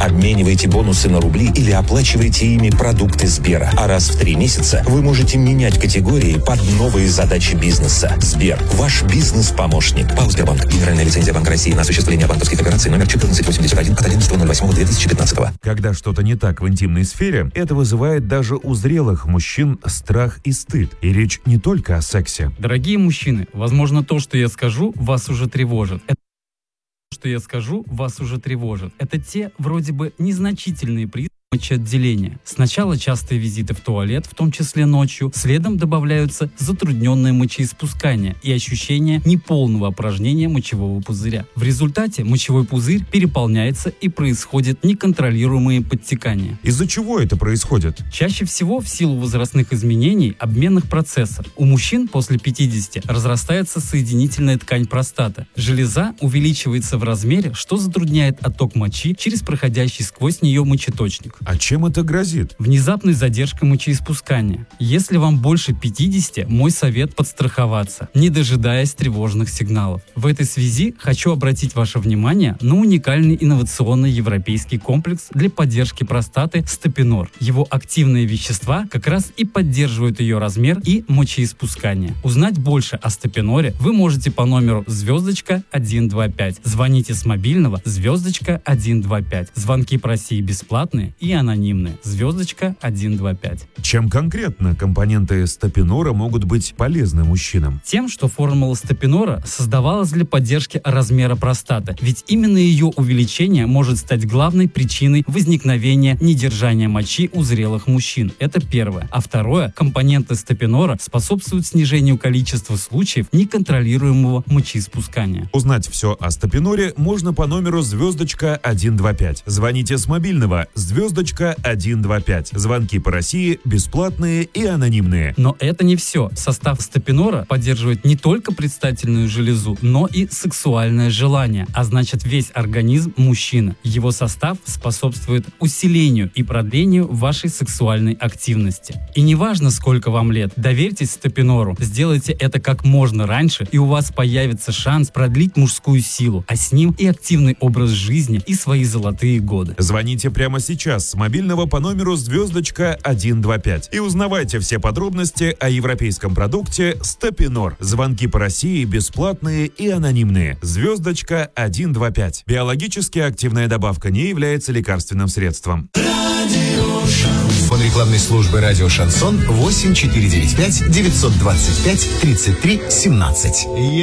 Обменивайте бонусы на рубли или оплачивайте ими продукты Сбера. А раз в 3 месяца вы можете менять категории под новые задачи бизнеса. Сбер – ваш бизнес-помощник. ПАО «Сбербанк». Генеральная лицензия Банка России на осуществление банковских операций номер 1481 от 11.08.2015. Когда что-то не так в интимной сфере, это вызывает даже у зрелых мужчин страх и стыд. И речь не только о сексе. Дорогие мужчины, возможно, то, что я скажу, вас уже тревожит. Это те, вроде бы, незначительные признаки мочеотделения. Сначала частые визиты в туалет, в том числе ночью, следом добавляются затрудненное мочеиспускание и ощущение неполного опорожнения мочевого пузыря. В результате мочевой пузырь переполняется и происходят неконтролируемые подтекания. Из-за чего это происходит? Чаще всего в силу возрастных изменений обменных процессов. У мужчин после 50 разрастается соединительная ткань простаты. Железа увеличивается в размере, что затрудняет отток мочи через проходящий сквозь нее мочеточник. А чем это грозит? Внезапной задержкой мочеиспускания. Если вам больше 50, мой совет подстраховаться, не дожидаясь тревожных сигналов. В этой связи хочу обратить ваше внимание на уникальный инновационный европейский комплекс для поддержки простаты Степинор. Его активные вещества как раз и поддерживают ее размер и мочеиспускание. Узнать больше о Степиноре вы можете по номеру *125. Звоните с мобильного *125. Звонки по России бесплатные и анонимные. *125. Чем конкретно компоненты Степинора могут быть полезны мужчинам? Тем, что формула Степинора создавалась для поддержки размера простаты, ведь именно ее увеличение может стать главной причиной возникновения недержания мочи у зрелых мужчин. Это первое. А второе, компоненты Степинора способствуют снижению количества случаев неконтролируемого мочеиспускания. Узнать все о Степиноре можно по номеру *125. Звоните с мобильного *125. Звонки по России бесплатные и анонимные. Но это не все. Состав Степинора поддерживает не только предстательную железу, но и сексуальное желание, а значит весь организм мужчины. Его состав способствует усилению и продлению вашей сексуальной активности. И неважно, сколько вам лет, доверьтесь Степинору, сделайте это как можно раньше, и у вас появится шанс продлить мужскую силу, а с ним и активный образ жизни, и свои золотые годы. Звоните прямо сейчас с мобильного по номеру *125 и узнавайте все подробности о европейском продукте Степинор. Звонки по России бесплатные и анонимные. *125. Биологически активная добавка не является лекарственным средством. Телефон рекламной службы «Радио Шансон» 8495 925 33 17.